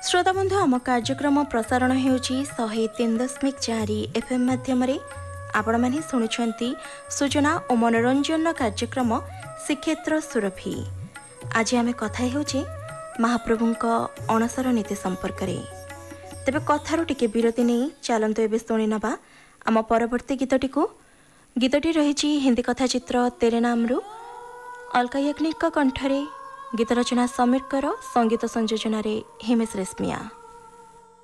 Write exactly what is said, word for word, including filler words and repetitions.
श्रोता बंधु आम कार्यक्रम प्रसारण होउची शहे तीन दशमिक चार एफएम माध्यम आपण मैंने शुणुंट सूचना और मनोरंजन कार्यक्रम श्रीक्षेत्र सुरभि। आज आम कथा होचे महाप्रभु अणसर नीति संपर्क में। तेबे कथार टिके विरति नहीं चलतु एवं शुणी नवा आम परवर्ती गीतटी को। गीतटी रही हिंदी कथा चित्र तेरे नामरू अलका याग्निक कंठरे, गीत रचना समीर कर, संगीत संयोजन हिमेश रेशमिया।